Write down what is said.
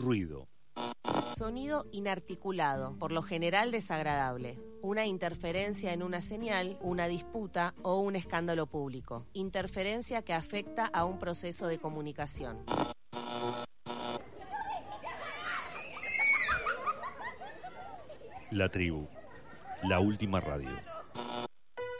ruido. Sonido inarticulado, por lo general desagradable. Una interferencia en una señal, una disputa o un escándalo público. Interferencia que afecta a un proceso de comunicación. La tribu, la última radio.